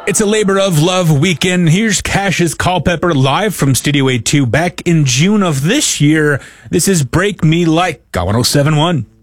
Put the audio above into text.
It's a labor of love weekend. Here's Cash's Culpepper live from Studio A2 back in June of this year. This is Break Me Like on 1071.